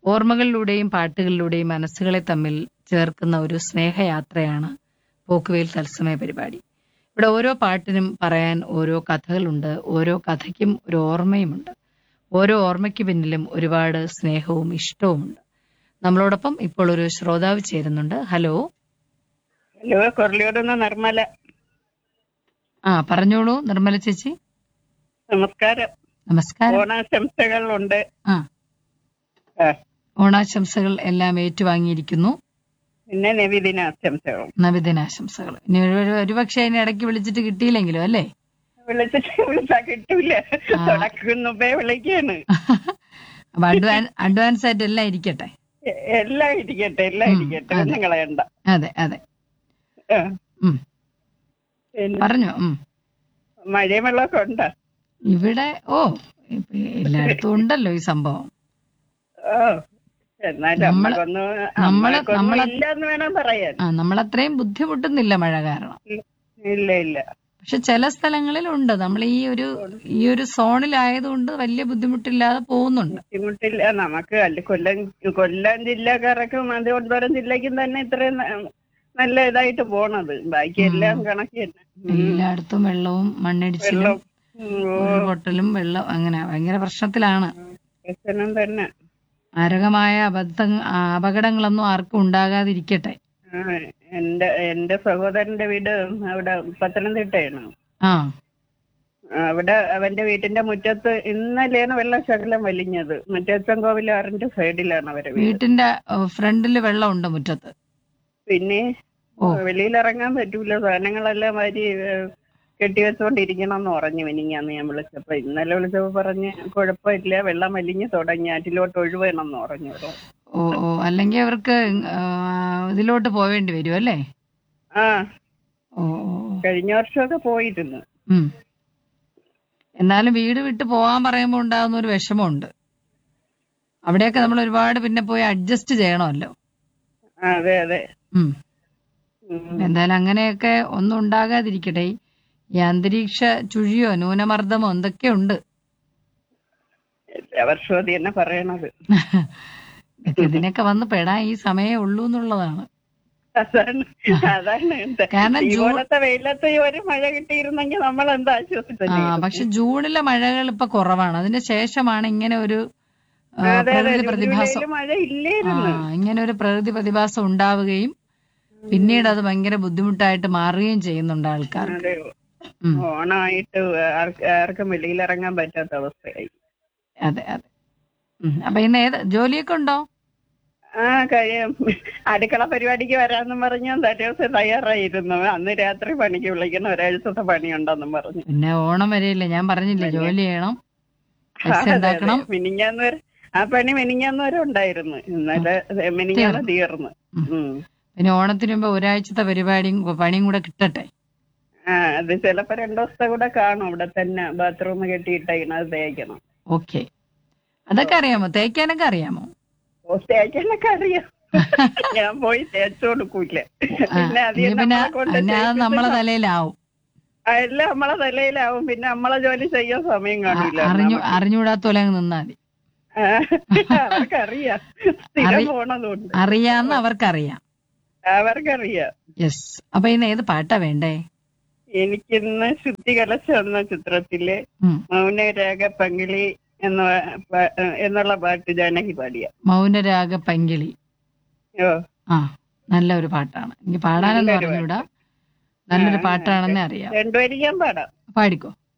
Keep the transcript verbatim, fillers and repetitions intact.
ഓർമ്മകളിലൂടെയും പാട്ടുകളിലൂടെയും മനസ്സുകളെ തമ്മിൽ ചേർക്കുന്ന ഒരു സ്നേഹയാത്രയാണ് പോക്കുവെയിൽ തത്സമയ പരിപാടി. ഇവിടെ ഓരോ പാട്ടിനും പറയാൻ ഓരോ കഥകളുണ്ട്, ഓരോ കഥയ്ക്കും ഒരു ഓർമ്മയുമുണ്ട്, ഓരോ ഓർമ്മയ്ക്ക് പിന്നിലും ഒരുപാട് സ്നേഹവും ഇഷ്ടവുമുണ്ട്. നമ്മളോടൊപ്പം ഇപ്പോൾ ഒരു ശ്രോതാവ് ചേരുന്നുണ്ട്. ഹലോ. ഹലോ, കൊറലിയോടുന്ന നിർമ്മല. ആ, പറഞ്ഞോളൂ നിർമ്മല ചേച്ചി. നമസ്കാരം. നമസ്കാരം. ഓണാശംസകളുണ്ട്. ആ, ഓണാശംസകൾ എല്ലാം ഏറ്റുവാങ്ങിയിരിക്കുന്നു. പിന്നെ നബിദിനാശംസകൾ. നബിദിനാശംസകൾ. ഇനി ഒരു ഒരുപക്ഷെ അതിന് ഇടയ്ക്ക് വിളിച്ചിട്ട് കിട്ടിയില്ലെങ്കിലും അല്ലേ? വിളിച്ചിട്ട് വിളിച്ചാ കിട്ടൂല, തുടക്കുന്നുമ്പേ വിളിക്കാണ്. അപ്പൊ അഡ്വാൻസ് അഡ്വാൻസ് ആയിട്ട് എല്ലാം ഇരിക്കട്ടെ. എല്ലാം ഇരിക്കട്ടെ, എല്ലാം ഇരിക്കട്ടെ, ഒന്നും കളയണ്ട. അതെ അതെ. പറഞ്ഞോ. മഴയും വെള്ളമൊക്കെ ഉണ്ടോ ഇവിടെ? ഓ, എല്ലായിടത്തും ഉണ്ടല്ലോ ഈ സംഭവം. ഓ, എന്നാലും ഇല്ലെന്ന് വേണം പറയാൻ. ആ, നമ്മളത്രയും ബുദ്ധിമുട്ടുന്നില്ല മഴ കാരണം. ഇല്ല ഇല്ല. പക്ഷെ ചില സ്ഥലങ്ങളിൽ ഉണ്ട്. നമ്മൾ ഈ ഒരു ഈ ഒരു സോണിലായതുകൊണ്ട് വലിയ ബുദ്ധിമുട്ടില്ലാതെ പോകുന്നുണ്ട്. ബുദ്ധിമുട്ടില്ല നമുക്ക്. അല്ല, കൊല്ലം കൊല്ലം ജില്ലക്കാർക്കും തിരുവനന്തപുരം ജില്ലക്കും തന്നെ ഇത്രയും നല്ല ഇതായിട്ട് പോണത്. ബാക്കി എല്ലാം കണക്ക് തന്നെ. എല്ലായിടത്തും വെള്ളവും മണ്ണിടിച്ചിലും പൊട്ടലും വെള്ളം അങ്ങനെ ഭയങ്കര പ്രശ്നത്തിലാണ്. പ്രശ്നം തന്നെ. മാരകമായ അബദ്ധ അപകടങ്ങളൊന്നും ആർക്കും ഉണ്ടാകാതിരിക്കട്ടെ. എന്റെ എന്റെ സഹോദരന്റെ വീട് അവിടെ പത്തനംതിട്ടയാണ്. ആ, അവിടെ അവന്റെ വീട്ടിന്റെ മുറ്റത്ത് ഇന്നലെയാണ് വെള്ളം ശകലം വലിഞ്ഞത്. മുറ്റത്തൻ കോവിലാറിന്റെ സൈഡിലാണ് അവരെ വീട്ടിന്റെ ഫ്രണ്ടില് വെള്ളമുണ്ട് മുറ്റത്ത്. പിന്നെ വെളിയിലിറങ്ങാൻ പറ്റൂല, സാധനങ്ങളെല്ലാം വാരി കെട്ടിവെച്ചോണ്ടിരിക്കണം എന്ന് പറഞ്ഞു മിനിങ്ങാന്ന് ഞാൻ വിളിച്ചപ്പോ. ഇന്നലെ വിളിച്ചപ്പോ പറഞ്ഞ് കുഴപ്പമില്ല, വെള്ളം വലിഞ്ഞ് തുടങ്ങി, ആറ്റിലോട്ട് ഒഴിവേണം എന്ന് പറഞ്ഞു. ഓ ഓ അല്ലെങ്കിൽ അവർക്ക് ഇതിലോട്ട് പോവേണ്ടി വരും അല്ലേ? ആ, ഓ, കഴിഞ്ഞ വർഷമൊക്കെ പോയിരുന്നു. എന്നാലും വീട് വിട്ട് പോവാൻ പറയുമ്പോ ഉണ്ടാകുന്ന ഒരു വിഷമമുണ്ട്. അവിടെയൊക്കെ നമ്മൾ ഒരുപാട് പിന്നെ പോയി അഡ്ജസ്റ്റ് ചെയ്യണമല്ലോ. അതെ അതെ. എന്തായാലും അങ്ങനെയൊക്കെ ഒന്നും ഉണ്ടാകാതിരിക്കട്ടെ. ഈ അന്തരീക്ഷ ചുഴിയോ ന്യൂനമർദ്ദമോ എന്തൊക്കെയുണ്ട്. എല്ലാ വർഷവും അത് തന്നെ പറയണത്. ഇതിനൊക്കെ വന്ന് പെടാൻ ഈ സമയമേ ഉള്ളൂ എന്നുള്ളതാണ്. അതാണ് അതാണ് കാരണം ജൂണത്തെ വെയിലത്ത് ഒരു മഴ കിട്ടിയിരുന്നെങ്കിൽ നമ്മൾ എന്താ ആശ്വസിച്ചു. ആ, പക്ഷെ ജൂണിലെ മഴകൾ ഇപ്പൊ കുറവാണ്. അതിന് ശേഷമാണ് ഇങ്ങനെ ഒരു പ്രകൃതി പ്രതിഭാസം ഇങ്ങനെ ഒരു പ്രകൃതി പ്രതിഭാസം ഉണ്ടാവുകയും പിന്നീട് അത് ഭയങ്കര ബുദ്ധിമുട്ടായിട്ട് മാറുകയും ചെയ്യുന്നുണ്ട് ആൾക്കാർക്ക്. ഓണമായിട്ട് ആർക്കും വെളിയിലിറങ്ങാൻ പറ്റാത്ത അവസ്ഥയായി. അതെ അതെ. അപ്പൊ ഇന്ന് ഏത് ജോലിയൊക്കെ ഉണ്ടോ? ആ, കഴിയും. അടുക്കള പരിപാടിക്ക് വരാമെന്നും പറഞ്ഞു തലേദിവസം തയ്യാറായിരുന്നു. അന്ന് രാത്രി പണിക്ക് വിളിക്കണം, ഒരാഴ്ചത്തെ പണിയുണ്ടെന്നും പറഞ്ഞു. പിന്നെ ഓണം വരെയില്ലേ, ഞാൻ പറഞ്ഞില്ലേ ജോലി ചെയ്യണം, പൈസ ഉണ്ടാക്കണം. മിനിങ്ങാന്ന് വരെ ആ പണി മിനിങ്ങാന്ന് വരെ ഉണ്ടായിരുന്നു. ഇന്നലെ മിനിങ്ങാന്ന് തീർന്നു. പിന്നെ ഓണത്തിന് മുമ്പ് ഒരാഴ്ചത്തെ പരിപാടിയും പണിയും കൂടെ കിട്ടട്ടെ. ആ, അത് ചിലപ്പോ രണ്ടു ദിവസത്തെ കൂടെ കാണും. ഇവിടെ തന്നെ ബാത്റൂം കെട്ടിയിട്ടേക്കണം, അത് തേക്കണം. ഓക്കെ, അതൊക്കെ അറിയാമോ? തേക്കാനൊക്കെ അറിയാമോ? ഓ, തേക്കാനൊക്കെ അറിയാം. ഞാൻ പോയി തേച്ചു കൊടുക്കൂല. പിന്നെ നമ്മളെ തലയിലാവും, എല്ലാം നമ്മളെ തലയിലാവും. പിന്നെ നമ്മളെ ജോലി ചെയ്യാൻ സമയം കാണില്ല. അറിഞ്ഞൂടാത്തോലെ നിന്നാ മതി. അവർക്കറിയാം, സ്ഥിരം പോണതുകൊണ്ട് അറിയാന്ന് അവർക്കറിയാം. അവർക്കറിയാം. യെസ്. അപ്പൊ ഇന്ന് ഏത് പാട്ടാ വേണ്ടേ? എനിക്കിന്ന് ശുദ്ധി കലശ എന്ന ചിത്രത്തിലെ മൗനരാഗ പങ്കിളി എന്ന എന്നുള്ള പാട്ട് ജാനകി പാടിയ മൗനരാഗ പങ്കിളി. ഓ, ആ, നല്ലൊരു പാട്ടാണ്. എനിക്ക് പാടാനെന്ന് പറഞ്ഞൂടാ, നല്ലൊരു പാട്ടാണെന്ന് അറിയാം. രണ്ടുപേരും ഞാൻ പാടാം. പാടിക്കോ.